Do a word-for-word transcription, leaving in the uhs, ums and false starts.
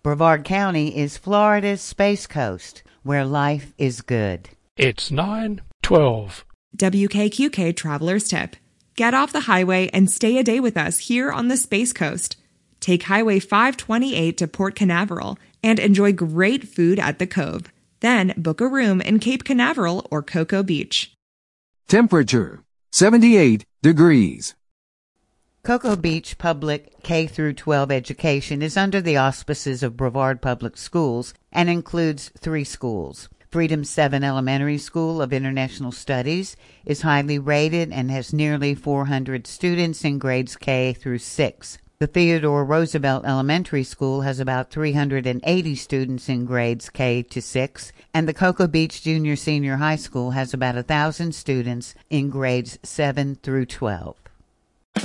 Brevard County is Florida's Space Coast, where life is good. It's nine twelve. W K Q K Traveler's Tip. Get off the highway and stay a day with us here on the Space Coast. Take Highway five twenty-eight to Port Canaveral and enjoy great food at the Cove. Then book a room in Cape Canaveral or Cocoa Beach. Temperature, seventy-eight degrees. Cocoa Beach Public K through twelve education is under the auspices of Brevard Public Schools and includes three schools. Freedom seven Elementary School of International Studies is highly rated and has nearly four hundred students in grades K through six. The Theodore Roosevelt Elementary School has about three hundred eighty students in grades K to six, and the Cocoa Beach Junior Senior High School has about one thousand students in grades seven through twelve.